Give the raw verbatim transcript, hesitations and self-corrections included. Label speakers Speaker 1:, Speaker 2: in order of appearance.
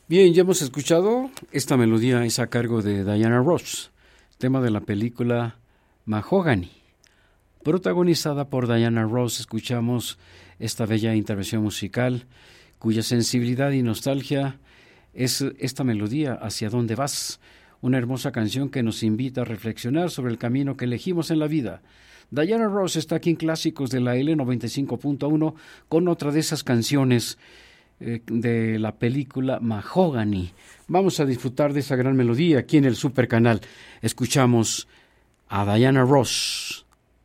Speaker 1: Bien, ya hemos escuchado esta melodía, es a cargo de Diana Ross, tema de la película Mahogany. Protagonizada por Diana Ross, escuchamos esta bella intervención musical cuya sensibilidad y nostalgia es esta melodía, ¿Hacia dónde vas? Una hermosa canción que nos invita a reflexionar sobre el camino que elegimos en la vida. Diana Ross está aquí en Clásicos de la L noventa y cinco punto uno con otra de esas canciones eh, de la película Mahogany. Vamos a disfrutar de esa gran melodía aquí en el Super Canal. Escuchamos a Diana Ross.